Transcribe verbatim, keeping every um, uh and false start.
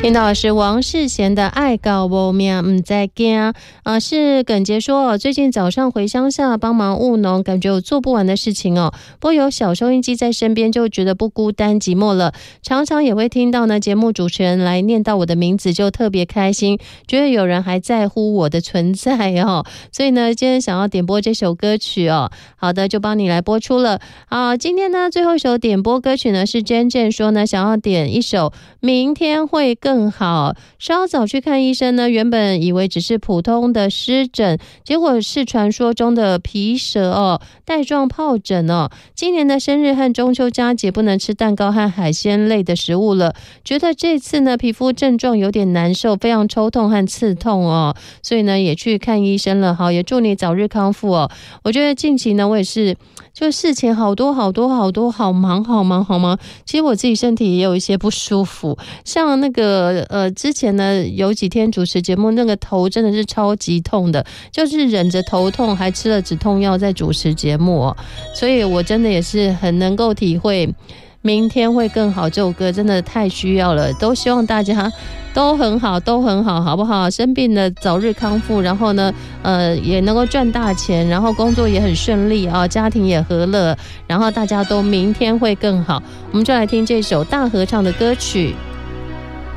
听到的是王世贤的爱搞无命唔在惊啊，是耿杰说最近早上回乡下帮忙务农，感觉有做不完的事情哦。不过有小收音机在身边，就觉得不孤单寂寞了。常常也会听到呢节目主持人来念到我的名字，就特别开心，觉得有人还在乎我的存在哦。所以呢，今天想要点播这首歌曲哦，好的，就帮你来播出了啊。今天呢，最后一首点播歌曲呢是 Jen Jen 说呢想要点一首明天会更好。稍早去看医生呢，原本以为只是普通的湿疹，结果是传说中的皮蛇哦，带状疱疹哦。今年的生日和中秋佳节不能吃蛋糕和海鲜类的食物了，觉得这次呢皮肤症状有点难受，非常抽痛和刺痛哦，所以呢也去看医生了。好，也祝你早日康复哦。我觉得近期呢我也是就事情好多好多好多，好忙好忙好忙。其实我自己身体也有一些不舒服，像那个呃之前呢有几天主持节目，那个头真的是超级痛的，就是忍着头痛还吃了止痛药在主持节目哦。所以我真的也是很能够体会明天会更好这首歌真的太需要了，都希望大家都很好都很好好不好，生病了早日康复，然后呢呃也能够赚大钱，然后工作也很顺利啊，家庭也和乐，然后大家都明天会更好。我们就来听这首大合唱的歌曲。